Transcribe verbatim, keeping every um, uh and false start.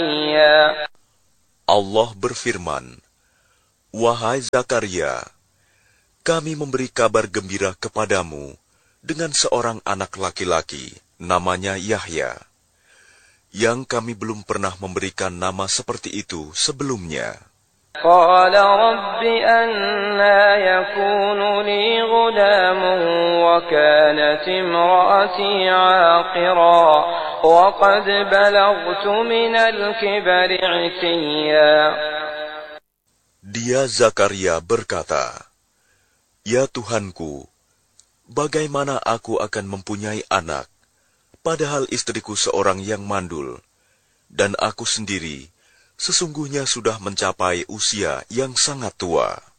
Allah berfirman, "Wahai Zakaria, kami memberi kabar gembira kepadamu dengan seorang anak laki-laki, namanya Yahya, yang kami belum pernah memberikan nama seperti itu sebelumnya." قال رب أنى يكون لي غلام وكانت امرأتي عاقرا وقد بلغت من الكبر عتيا. Dia Zakaria berkata, "Ya Tuhanku, bagaimana aku akan mempunyai anak, padahal istriku seorang yang mandul, dan aku sendiri sesungguhnya sudah mencapai usia yang sangat tua."